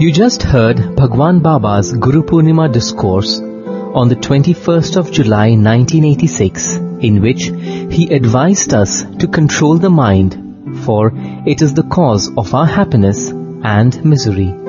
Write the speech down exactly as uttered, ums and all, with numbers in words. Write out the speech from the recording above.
You just heard Bhagwan Baba's Guru Purnima discourse on the twenty-first of July nineteen eighty-six, in which he advised us to control the mind, for it is the cause of our happiness and misery.